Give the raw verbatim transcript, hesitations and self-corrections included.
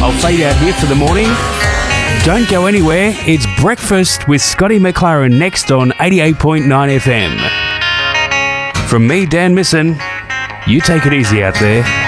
I'll fade out here for the morning. Don't go anywhere. It's Breakfast with Scotty McLaren next on eighty-eight point nine F M. From me, Dan Misson, you take it easy out there.